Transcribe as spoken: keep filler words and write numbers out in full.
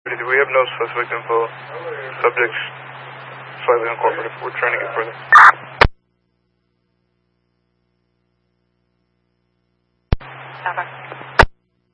We have no suspect info. Subjects slightly uncooperative. We're trying to get further. Okay.